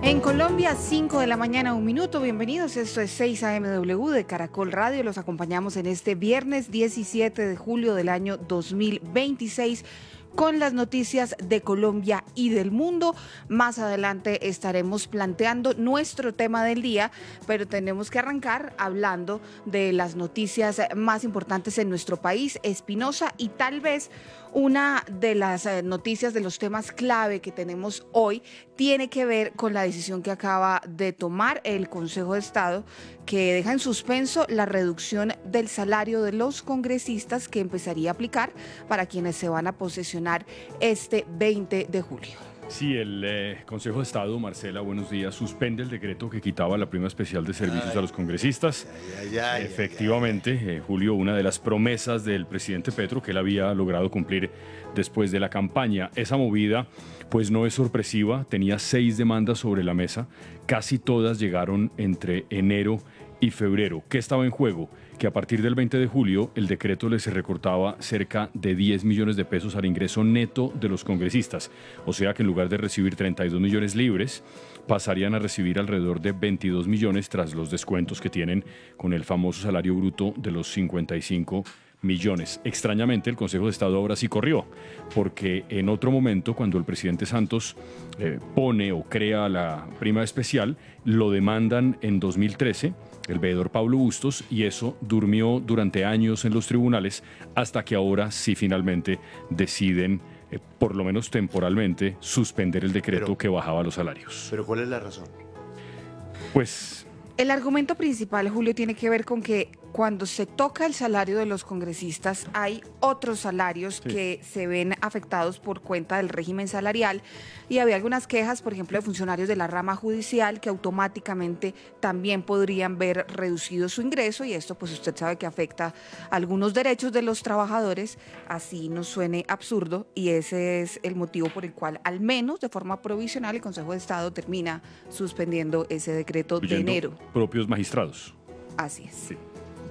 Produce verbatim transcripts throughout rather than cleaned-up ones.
En Colombia, cinco de la mañana, un minuto. Bienvenidos. Esto es seis A M W de Caracol Radio. Los acompañamos en este viernes diecisiete de julio del año dos mil veintiséis con las noticias de Colombia y del mundo. Más adelante estaremos planteando nuestro tema del día, pero tenemos que arrancar hablando de las noticias más importantes en nuestro país, Espinosa, y tal vez una de las noticias, de los temas clave que tenemos hoy, tiene que ver con la decisión que acaba de tomar el Consejo de Estado, que deja en suspenso la reducción del salario de los congresistas que empezaría a aplicar para quienes se van a posesionar este veinte de julio. Sí, el eh, Consejo de Estado, Marcela, buenos días, suspende el decreto que quitaba la prima especial de servicios ay, a los congresistas. Ay, ay, ay, Efectivamente, ay, ay. Eh, Julio, una de las promesas del presidente Petro que él había logrado cumplir después de la campaña. Esa movida, pues no es sorpresiva, tenía seis demandas sobre la mesa, casi todas llegaron entre enero y febrero. ¿Qué estaba en juego? Que a partir del veinte de julio el decreto les recortaba cerca de diez millones de pesos al ingreso neto de los congresistas. O sea que en lugar de recibir treinta y dos millones libres, pasarían a recibir alrededor de veintidós millones tras los descuentos que tienen con el famoso salario bruto de los cincuenta y cinco millones. Extrañamente, el Consejo de Estado ahora sí corrió, porque en otro momento, cuando el presidente Santos eh, pone o crea la prima especial, lo demandan en dos mil trece, el veedor Pablo Bustos, y eso durmió durante años en los tribunales hasta que ahora sí finalmente deciden, eh, por lo menos temporalmente, suspender el decreto pero, que bajaba los salarios. ¿Pero cuál es la razón? Pues... El argumento principal, Julio, tiene que ver con que cuando se toca el salario de los congresistas hay otros salarios sí. que se ven afectados por cuenta del régimen salarial, y había algunas quejas, por ejemplo, de funcionarios de la rama judicial que automáticamente también podrían ver reducido su ingreso, y esto pues usted sabe que afecta algunos derechos de los trabajadores, así nos suene absurdo, y ese es el motivo por el cual, al menos de forma provisional, el Consejo de Estado termina suspendiendo ese decreto de enero. Propios magistrados. Así es. Sí.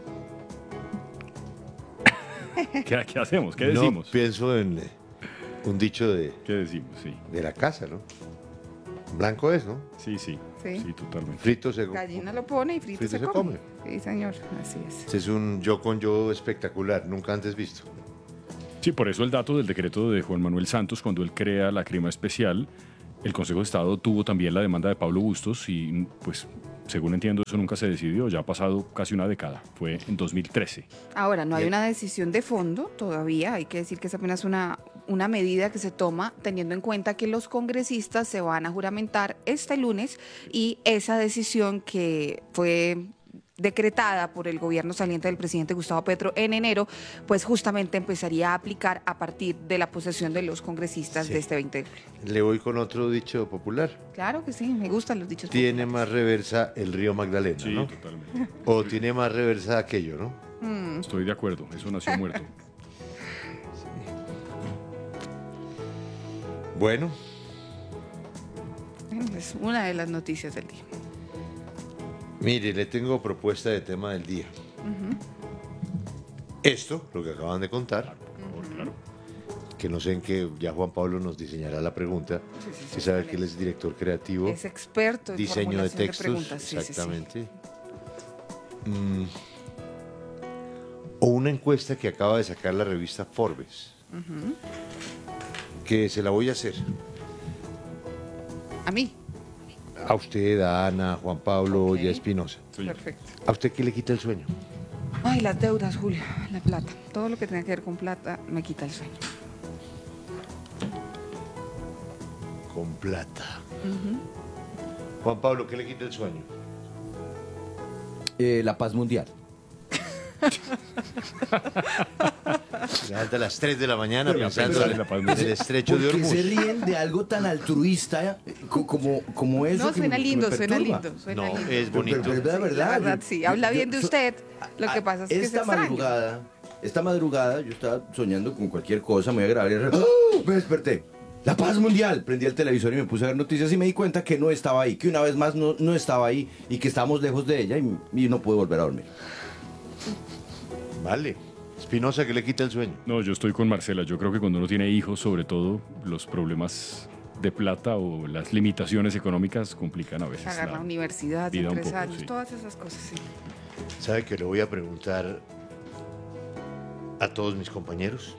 ¿Qué, ¿Qué hacemos? ¿Qué decimos? No, pienso en eh, un dicho de... ¿Qué decimos? Sí. De la casa, ¿no? Blanco es, ¿no? Sí, sí. Sí, sí totalmente. Frito se come. Gallina lo pone y frito, frito se, se come. come. Sí, señor. Así es. Este es un yo con yo espectacular, nunca antes visto. Sí, por eso el dato del decreto de Juan Manuel Santos, cuando él crea la prima especial, el Consejo de Estado tuvo también la demanda de Pablo Bustos y, pues, según entiendo, eso nunca se decidió, ya ha pasado casi una década, fue en dos mil trece. Ahora, no hay una decisión de fondo todavía, hay que decir que es apenas una, una medida que se toma teniendo en cuenta que los congresistas se van a juramentar este lunes, y esa decisión que fue decretada por el gobierno saliente del presidente Gustavo Petro en enero, pues justamente empezaría a aplicar a partir de la posesión de los congresistas sí. de este veinte de julio. Le voy con otro dicho popular. Claro que sí, me gustan los dichos tiene populares. Más reversa el río Magdalena, sí, ¿no? Totalmente. O tiene más reversa aquello, ¿no? Mm. Estoy de acuerdo, eso nació muerto. Sí. Bueno. Es una de las noticias del día. Mire, le tengo propuesta de tema del día. Uh-huh. Esto, lo que acaban de contar, uh-huh. claro. que no sé en qué, ya Juan Pablo nos diseñará la pregunta. Sí, sí, sí, que sabe que él es director creativo. Es experto en diseño de textos, de sí, exactamente. Sí, sí. Mm. O una encuesta que acaba de sacar la revista Forbes, uh-huh. que se la voy a hacer. ¿A mí? A usted, a Ana, a Juan Pablo okay. y a Espinosa. Perfecto. ¿A usted qué le quita el sueño? Ay, las deudas, Julio, la plata. Todo lo que tenga que ver con plata me quita el sueño. Con plata. Uh-huh. Juan Pablo, ¿qué le quita el sueño? Eh, la paz mundial. Levanta a las tres de la mañana pero pensando en el estrecho de Hormuz. ¿Por qué se ríen de algo tan altruista como, como eso? No, suena que me, lindo, que me suena lindo, suena no, lindo. es bonito. Pero, pero, pero, sí, la verdad, sí. Habla bien de usted. Lo que pasa es que esta es madrugada, esta madrugada yo estaba soñando con cualquier cosa, me voy a grabar y ¡oh! Me desperté. La paz mundial. Prendí el televisor y me puse a ver noticias y me di cuenta que no estaba ahí, que una vez más no, no estaba ahí y que estábamos lejos de ella y, y no pude volver a dormir. Vale. Espinosa, ¿qué le quita el sueño? No, yo estoy con Marcela. Yo creo que cuando uno tiene hijos, sobre todo, los problemas de plata o las limitaciones económicas complican a veces. Pagar la universidad en vida un tres poco, años, sí. todas esas cosas, sí. ¿Sabe que le voy a preguntar a todos mis compañeros?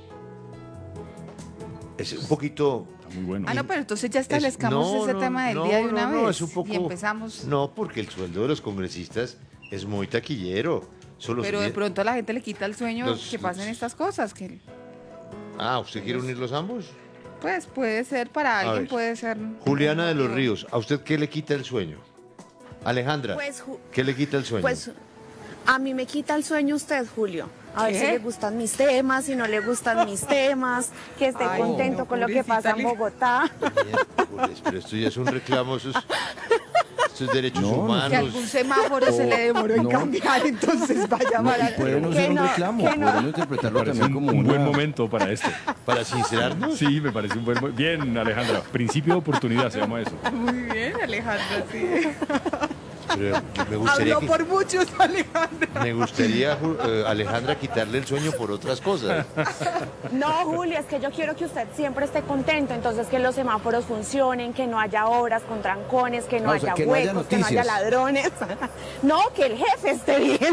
Es un poquito... Está muy bueno. Ah, no, pero entonces ya establezcamos Es- no, ese no, tema del no, día de una no, no, vez. es un poco- Y empezamos. No, porque el sueldo de los congresistas es muy taquillero. Solo Pero de se- pronto a la gente le quita el sueño Los- que pasen los- estas cosas. Que Ah, ¿usted quiere unirlos ambos? pues puede ser para A alguien, ver. puede ser. Juliana de los motivo. Ríos, ¿a usted qué le quita el sueño? Alejandra, Pues, Ju- ¿qué le quita el sueño? Pues a mí me quita el sueño usted, Julio. A ver ¿Qué? si le gustan mis temas, si no le gustan mis temas, que esté Ay, contento no, con lo que pobrecita, pasa en le- Bogotá. Miércoles, pero esto ya es un reclamo, esos, esos derechos No, no. Que humanos. algún semáforo se le demoró en no. cambiar, entonces va a llamar a... Puede no Que ser un no, reclamo, que no. podemos interpretarlo Parece también un, como un una... buen momento para esto. Para sincerarnos. Sí, me parece un buen momento. Bien, Alejandra. Principio de oportunidad se llama eso. Muy bien, Alejandra, sí. Pero me gustaría, Habló que- por muchos, Alejandra. me gustaría Ju- eh, Alejandra, quitarle el sueño por otras cosas. No, Julio, es que yo quiero que usted siempre esté contento, entonces que los semáforos funcionen, que no haya obras con trancones, que no Ah, o sea, haya que no haya huecos, que no haya noticias. ladrones. No, que el jefe esté bien.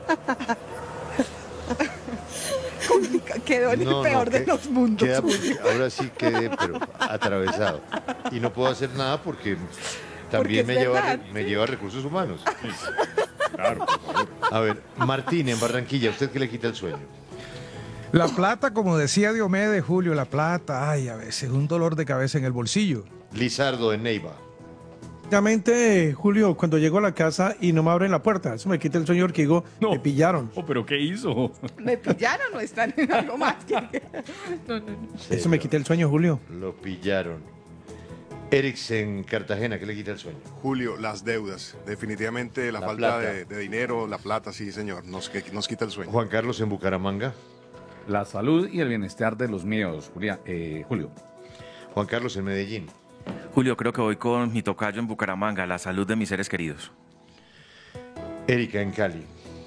Quedó en el No, no, peor de que- los mundos. queda- ahora sí quedé, pero atravesado. Y no puedo hacer nada porque también Porque me, es lleva, verdad. me lleva a recursos humanos. Claro, por favor. A ver, Martín, en Barranquilla, ¿usted qué le quita el sueño? La plata, como decía Diomedes, Julio, la plata, ay, a veces un dolor de cabeza en el bolsillo. Lizardo, en Neiva. Obviamente, Julio, cuando llego a la casa y no me abren la puerta, eso me quita el sueño porque digo, No. me pillaron. Oh, ¿pero qué hizo? Me pillaron o están en algo más que... No, no, no. Eso me quita el sueño, Julio. Lo pillaron. Erix, en Cartagena, ¿qué le quita el sueño? Julio, las deudas. Definitivamente la, La falta plata. de, de dinero, la plata, sí, señor, nos, que- nos quita el sueño. Juan Carlos, en Bucaramanga. La salud y el bienestar de los míos, Julia, eh, Julio. Juan Carlos, en Medellín. Julio, creo que voy con mi tocayo en Bucaramanga, la salud de mis seres queridos. Erika, en Cali.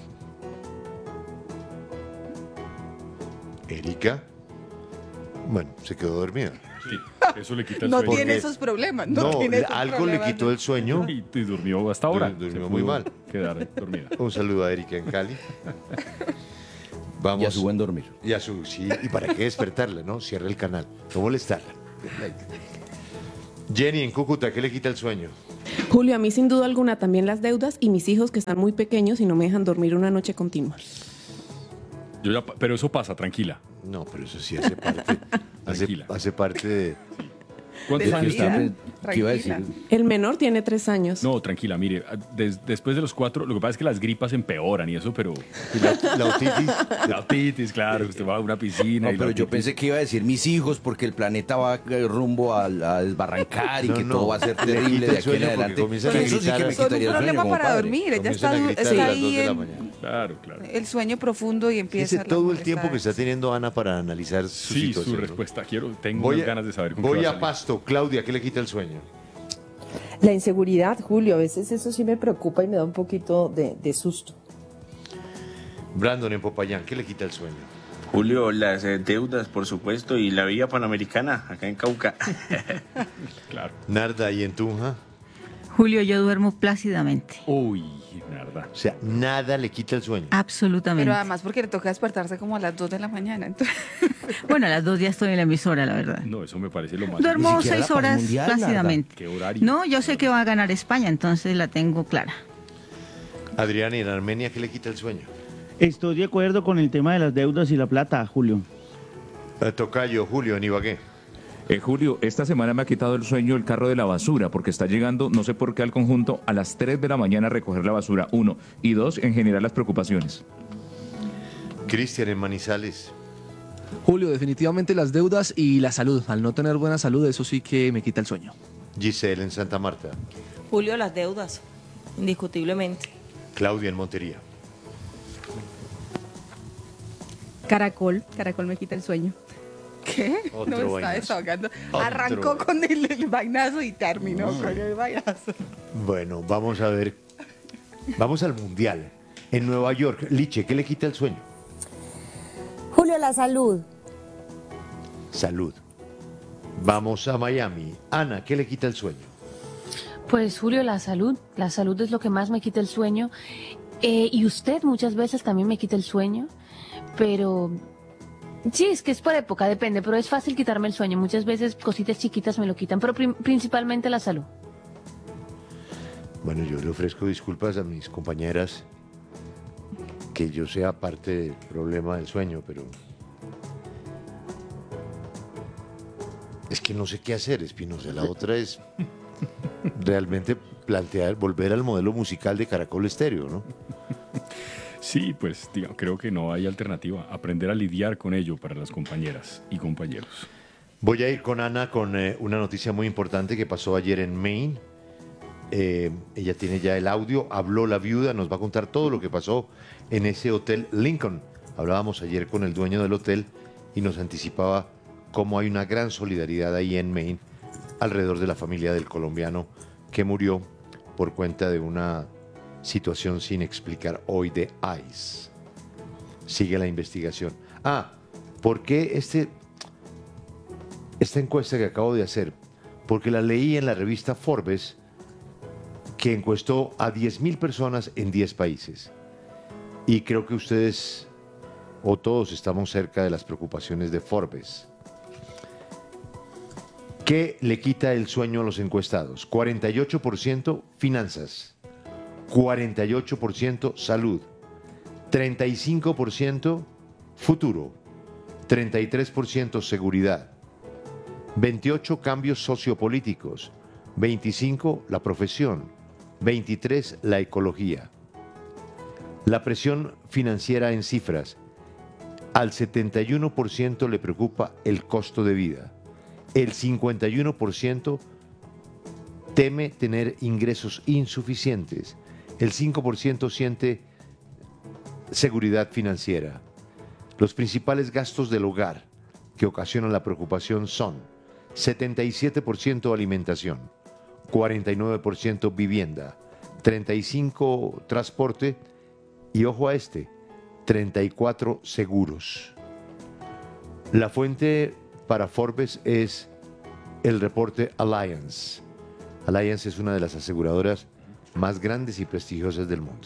Erika. Bueno, se quedó dormida. Sí, eso le quita el No sueño. tiene Porque- esos problemas. No, No, tiene esos algo le problemas, quitó no. el sueño. Y, y durmió hasta ahora. Dur- durmió Se muy pudo mal. Quedar dormida. Un saludo a Erika en Cali. Y Vamos. a su buen dormir. Y a su, sí, y para qué despertarla, ¿no? Cierra el canal. No molestarla. Jenny, en Cúcuta, ¿qué le quita el sueño? Julio, a mí sin duda alguna también las deudas y mis hijos que están muy pequeños y no me dejan dormir una noche continua. Yo ya pa- pero eso pasa, tranquila. No, pero eso sí hace parte. hace, Tranquila. hace parte de. ¿Cuántos De años vida. tiene? ¿Qué iba a decir? Tranquila. El menor tiene tres años. No, tranquila, mire, des- después de los cuatro, lo que pasa es que las gripas empeoran y eso, pero y la, la otitis. la otitis, claro, usted va a una piscina No, y pero la yo otitis- pensé que iba a decir mis hijos porque el planeta va eh, rumbo a, a desbarrancar y No, que no. todo va a ser Le terrible quita de el aquí sueño en porque adelante. comienzan a Eso sí que gritar. me Son un quitaría el sueño problema como para padre. dormir. Ella Comienzan a está, gritar está a las ahí dos de la en mañana. Claro, claro. el sueño profundo y empieza... Ese las todo el tiempo que molestadas. está teniendo Ana para analizar su Sí, situación. su ¿no? respuesta. Quiero, tengo Voy unas a, ganas de saber con qué voy va a salir. Pasto. Claudia, ¿qué le quita el sueño? La inseguridad, Julio, a veces eso sí me preocupa y me da un poquito de, de susto. Brandon, en Popayán, ¿qué le quita el sueño? Julio, las eh, deudas, por supuesto, y la vía panamericana, acá en Cauca. Claro. Narda, ¿y en Tunja? Julio, yo duermo plácidamente. Uy, nada. O sea, nada le quita el sueño. Absolutamente. Pero además porque le toca despertarse como a las dos de la mañana. Entonces... Bueno, a las dos ya estoy en la emisora, la verdad. No, eso me parece lo más. Duermo Ni siquiera seis la paz horas mundial, Narda. plácidamente. ¿Qué horario? No, yo sé que va a ganar España, entonces la tengo clara. Adrián, ¿y en Armenia qué le quita el sueño? Estoy de acuerdo con el tema de las deudas y la plata, Julio. Eh, Tocayo, Julio, en Ibagué. Eh, Julio, esta semana me ha quitado el sueño el carro de la basura porque está llegando, no sé por qué, al conjunto a las tres de la mañana a recoger la basura, uno. Y dos, en general las preocupaciones. Cristian, en Manizales. Julio, definitivamente las deudas y la salud. Al no tener buena salud, eso sí que me quita el sueño. Giselle, en Santa Marta. Julio, las deudas, indiscutiblemente. Claudia, en Montería. Caracol, Caracol me quita el sueño. ¿Qué? Otro no está vainazo. desahogando. Otro Arrancó con el, el vainazo y terminó No. con el vainazo. Bueno, vamos a ver. Vamos al Mundial. En Nueva York, Liche, ¿qué le quita el sueño? Julio, la salud. Salud. Vamos a Miami. Ana, ¿qué le quita el sueño? Pues Julio, la salud. La salud es lo que más me quita el sueño. Eh, y usted muchas veces también me quita el sueño. Pero sí, es que es por época, depende. Pero es fácil quitarme el sueño. Muchas veces cositas chiquitas me lo quitan. Pero prim- principalmente la salud. Bueno, yo le ofrezco disculpas a mis compañeras que yo sea parte del problema del sueño, pero es que no sé qué hacer, Espinosa. La otra es realmente plantear, volver al modelo musical de Caracol Estéreo, ¿no? Sí, pues digamos, creo que no hay alternativa. Aprender a lidiar con ello para las compañeras y compañeros. Voy a ir con Ana con eh, una noticia muy importante que pasó ayer en Maine. Eh, ella tiene ya el audio, habló la viuda, nos va a contar todo lo que pasó en ese hotel Lincoln. Hablábamos ayer con el dueño del hotel y nos anticipaba cómo hay una gran solidaridad ahí en Maine alrededor de la familia del colombiano que murió por cuenta de una situación sin explicar hoy de ICE. Sigue la investigación. Ah, ¿por qué este, esta encuesta que acabo de hacer? Porque la leí en la revista Forbes, que encuestó a diez mil personas en diez países. Y creo que ustedes o todos estamos cerca de las preocupaciones de Forbes. ¿Qué le quita el sueño a los encuestados? cuarenta y ocho por ciento finanzas, cuarenta y ocho por ciento salud, treinta y cinco por ciento futuro, treinta y tres por ciento seguridad, veintiocho cambios sociopolíticos, veinticinco la profesión, veintitrés la ecología. La presión financiera en cifras. Al setenta y uno por ciento le preocupa el costo de vida. El cincuenta y uno por ciento teme tener ingresos insuficientes. El cinco por ciento siente seguridad financiera. Los principales gastos del hogar que ocasionan la preocupación son setenta y siete por ciento alimentación, cuarenta y nueve por ciento vivienda, treinta y cinco por ciento transporte y, ojo a este, treinta y cuatro por ciento seguros. La fuente para Forbes es el reporte Allianz. Allianz es una de las aseguradoras más grandes y prestigiosas del mundo.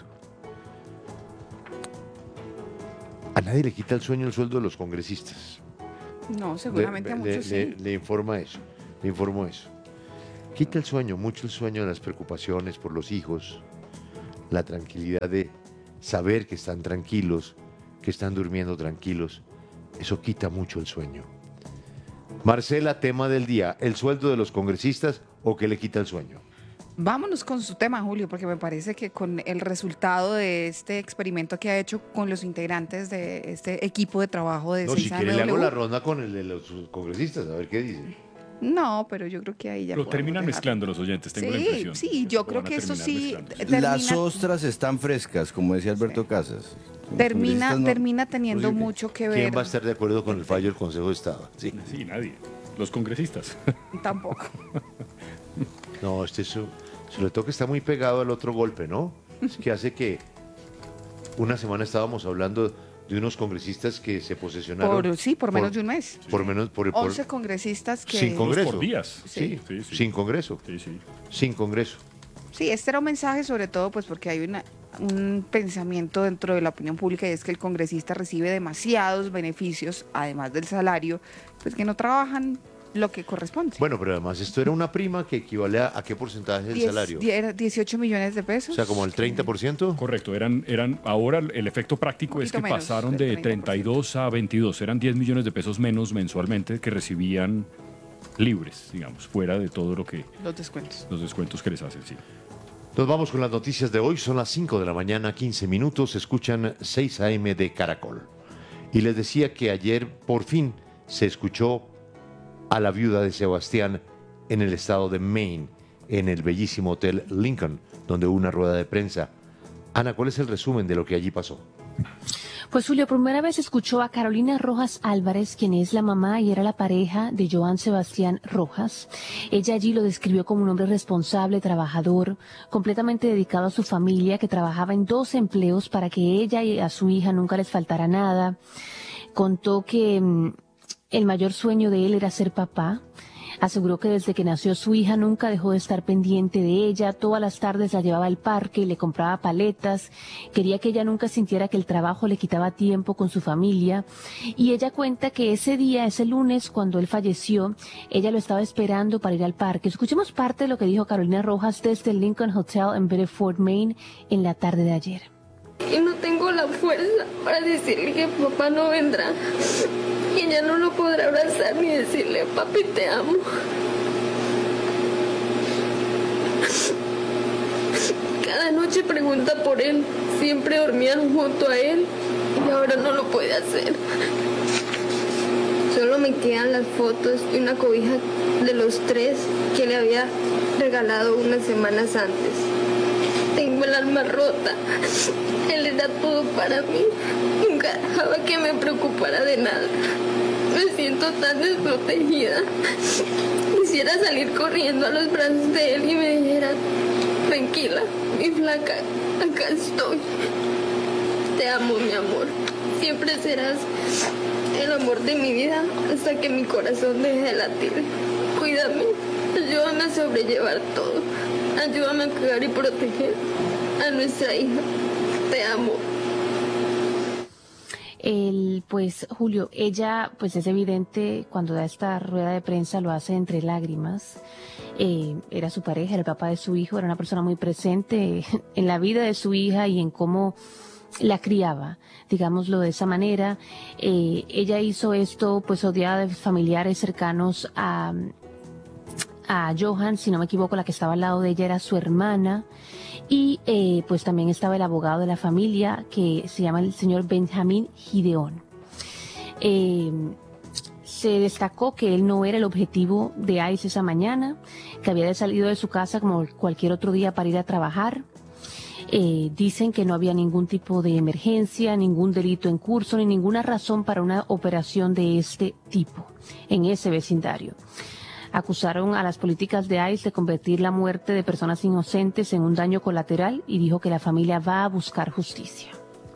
A nadie le quita el sueño el sueldo de los congresistas. No, seguramente le, a muchos le, sí. le, le informa eso, le informo eso. Quita el sueño, mucho el sueño de las preocupaciones por los hijos, la tranquilidad de saber que están tranquilos, que están durmiendo tranquilos. Eso quita mucho el sueño. Marcela, tema del día, ¿el sueldo de los congresistas o qué le quita el sueño? Vámonos con su tema, Julio, porque me parece que con el resultado de este experimento que ha hecho con los integrantes de este equipo de trabajo de No, si seis quiere le hago A M W. la ronda con el de los congresistas, a ver qué dicen. No, pero yo creo que ahí ya Lo podemos terminan dejar. mezclando los oyentes, tengo la Sí, impresión. sí, yo Lo creo van a que eso terminar sí mezclando. termina, Las ostras están frescas, como decía Alberto Casas. Los termina, congresistas no- termina teniendo Oye, mucho que ver. ¿Quién va a estar de acuerdo con el fallo del Consejo de Estado? Sí, Sí, nadie. Los congresistas. Tampoco. No, este su- sobre todo que está muy pegado al otro golpe, ¿no? Es que hace que una semana estábamos hablando de unos congresistas que se posesionaron. Por, sí, por menos de un mes. Por menos, por, por- once congresistas que... sin Congreso. por días. Sí, Sí, sí. sin Congreso. Sí, sí. Sin Congreso. Sí, este era un mensaje sobre todo pues porque hay una, un pensamiento dentro de la opinión pública y es que el congresista recibe demasiados beneficios, además del salario, pues que no trabajan lo que corresponde. Bueno, pero además esto era una prima que equivale a, ¿a qué porcentaje del Diez- salario? die- era dieciocho millones de pesos. O sea, como el treinta por ciento. Correcto, eran, eran, ahora el efecto práctico es que poquito menos pasaron del de treinta y dos a veintidós, eran diez millones de pesos menos mensualmente que recibían libres, digamos, fuera de todo lo que, Los descuentos. los descuentos que les hacen, sí. Nos vamos con las noticias de hoy. Son las cinco de la mañana, quince minutos. Escuchan seis A M de Caracol. Y les decía que ayer por fin se escuchó a la viuda de Sebastián en el estado de Maine, en el bellísimo hotel Lincoln, donde hubo una rueda de prensa. Ana, ¿cuál es el resumen de lo que allí pasó? Pues Julio, primera vez escuchó a Carolina Rojas Álvarez, quien es la mamá y era la pareja de Joan Sebastián Rojas. Ella allí lo describió como un hombre responsable, trabajador, completamente dedicado a su familia, que trabajaba en dos empleos para que ella y a su hija nunca les faltara nada. Contó que mm, el mayor sueño de él era ser papá. Aseguró que desde que nació su hija nunca dejó de estar pendiente de ella, todas las tardes la llevaba al parque y le compraba paletas, quería que ella nunca sintiera que el trabajo le quitaba tiempo con su familia, y ella cuenta que ese día, ese lunes, cuando él falleció, ella lo estaba esperando para ir al parque. Escuchemos parte de lo que dijo Carolina Rojas desde el Lincoln Hotel en Bedford, Maine, en la tarde de ayer. Y no tengo la fuerza para decirle que papá no vendrá. Y ya no lo podrá abrazar ni decirle, papi, te amo. Cada noche pregunta por él. Siempre dormían junto a él y ahora no lo puede hacer. Solo me quedan las fotos y una cobija de los tres que le había regalado unas semanas antes. Tengo el alma rota. Él era todo para mí. Nunca dejaba que me preocupara de nada. Me siento tan desprotegida. Quisiera salir corriendo a los brazos de él y me dijera, tranquila, mi flaca, acá estoy. Te amo, mi amor. Siempre serás el amor de mi vida hasta que mi corazón deje de latir. Cuídame, ayúdame a sobrellevar todo. Ayúdame a cuidar y proteger a nuestra hija. Te amo. El, pues, Julio, ella, pues es evidente, cuando da esta rueda de prensa lo hace entre lágrimas. Eh, era su pareja, era el papá de su hijo, era una persona muy presente en la vida de su hija y en cómo la criaba, digámoslo de esa manera. Eh, ella hizo esto, pues, odiada de familiares cercanos a... a Johan, si no me equivoco, la que estaba al lado de ella era su hermana, y eh, pues también estaba el abogado de la familia, que se llama el señor Benjamín Gideón. Eh, se destacó que él no era el objetivo de ICE esa mañana, que había salido de su casa como cualquier otro día para ir a trabajar. Eh, dicen que no había ningún tipo de emergencia, ningún delito en curso, ni ninguna razón para una operación de este tipo en ese vecindario. Acusaron a las políticas de ICE de convertir la muerte de personas inocentes en un daño colateral y dijo que la familia va a buscar justicia.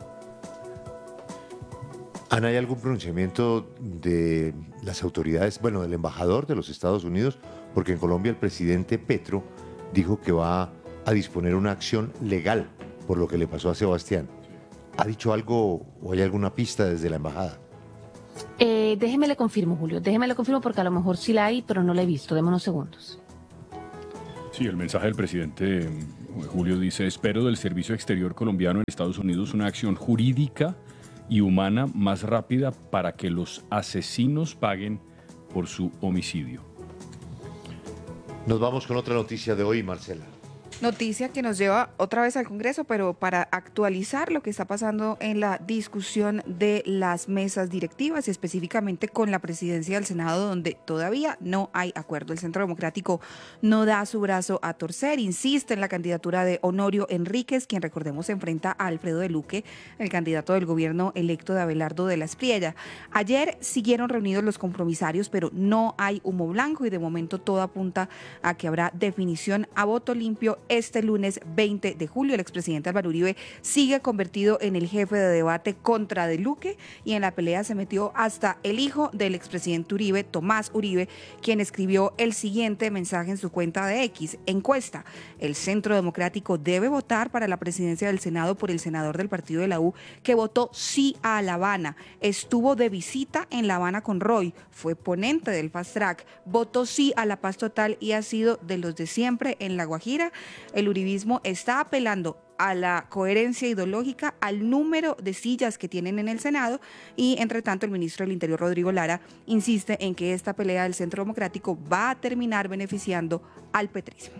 Ana, ¿hay algún pronunciamiento de las autoridades, bueno, del embajador de los Estados Unidos? Porque en Colombia el presidente Petro dijo que va a disponer una acción legal por lo que le pasó a Sebastián. ¿Ha dicho algo o hay alguna pista desde la embajada? Eh, déjeme le confirmo, Julio, déjeme le confirmo porque a lo mejor sí la hay, pero no la he visto. Deme unos segundos. Sí, el mensaje del presidente Julio dice: espero del Servicio Exterior colombiano en Estados Unidos una acción jurídica y humana más rápida para que los asesinos paguen por su homicidio. Nos vamos con otra noticia de hoy, Marcela. Noticia que nos lleva otra vez al Congreso, pero para actualizar lo que está pasando en la discusión de las mesas directivas y específicamente con la presidencia del Senado, donde todavía no hay acuerdo. El Centro Democrático no da su brazo a torcer, insiste en la candidatura de Honorio Enríquez, quien, recordemos, se enfrenta a Alfredo de Luque, el candidato del gobierno electo de Abelardo de la Espriella. Ayer siguieron reunidos los compromisarios, pero no hay humo blanco y de momento todo apunta a que habrá definición a voto limpio este lunes veinte de julio. El expresidente Álvaro Uribe sigue convertido en el jefe de debate contra de Luque y en la pelea se metió hasta el hijo del expresidente Uribe, Tomás Uribe, quien escribió el siguiente mensaje en su cuenta de X. Encuesta: el Centro Democrático debe votar para la presidencia del Senado por el senador del partido de la U que votó sí a La Habana. Estuvo de visita en La Habana con Roy, fue ponente del Fast Track, votó sí a la paz total y ha sido de los de siempre en La Guajira. El uribismo está apelando a la coherencia ideológica, al número de sillas que tienen en el Senado y, entre tanto, el ministro del Interior, Rodrigo Lara, insiste en que esta pelea del Centro Democrático va a terminar beneficiando al petrismo.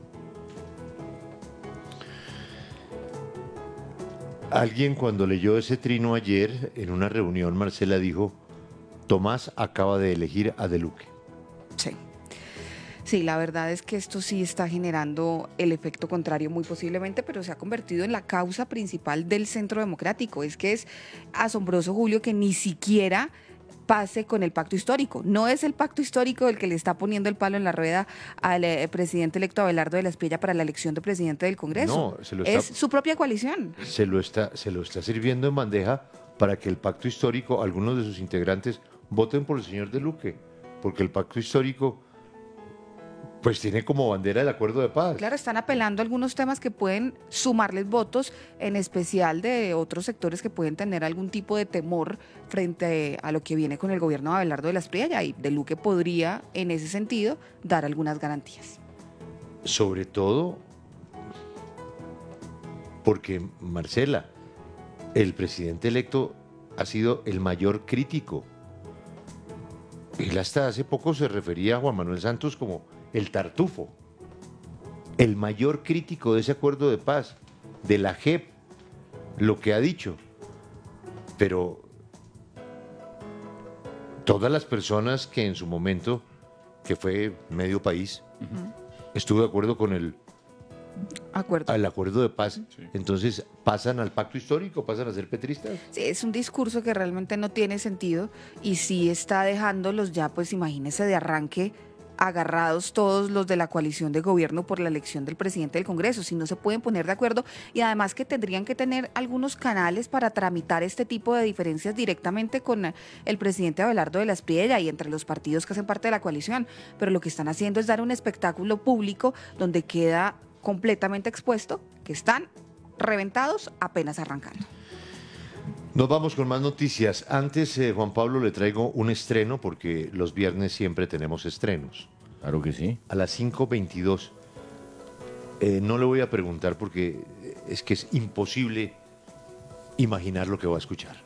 Alguien, cuando leyó ese trino ayer en una reunión, Marcela, dijo: Tomás acaba de elegir a De Luque. Sí. Sí, la verdad es que esto sí está generando el efecto contrario muy posiblemente, pero se ha convertido en la causa principal del Centro Democrático. Es que es asombroso, Julio, que ni siquiera pase con el pacto histórico. No es el pacto histórico el que le está poniendo el palo en la rueda al eh, presidente electo Abelardo de la Espriella para la elección de presidente del Congreso. No, se lo está, es su propia coalición. Se lo está, se lo está sirviendo en bandeja para que el pacto histórico, algunos de sus integrantes, voten por el señor De Luque, porque el pacto histórico Pues tiene como bandera el acuerdo de paz. Claro, están apelando a algunos temas que pueden sumarles votos, en especial de otros sectores que pueden tener algún tipo de temor frente a lo que viene con el gobierno de Abelardo de la Espriella, y De Luque podría, en ese sentido, dar algunas garantías. Sobre todo porque, Marcela, el presidente electo ha sido el mayor crítico. Él hasta hace poco se refería a Juan Manuel Santos como el tartufo, el mayor crítico de ese acuerdo de paz, de la J E P, lo que ha dicho. Pero todas las personas que en su momento, que fue medio país, uh-huh. estuvo de acuerdo con el acuerdo, el acuerdo de paz, sí. Entonces pasan al pacto histórico, pasan a ser petristas. Sí, es un discurso que realmente no tiene sentido y sí está dejándolos ya, pues imagínese de arranque, agarrados todos los de la coalición de gobierno por la elección del presidente del Congreso, si no se pueden poner de acuerdo, y además que tendrían que tener algunos canales para tramitar este tipo de diferencias directamente con el presidente Abelardo de la Espriella y entre los partidos que hacen parte de la coalición, pero lo que están haciendo es dar un espectáculo público donde queda completamente expuesto que están reventados apenas arrancando. Nos vamos con más noticias. Antes, eh, Juan Pablo, le traigo un estreno porque los viernes siempre tenemos estrenos. Claro que sí. A las cinco veintidós. Eh, no le voy a preguntar porque es que es imposible imaginar lo que va a escuchar.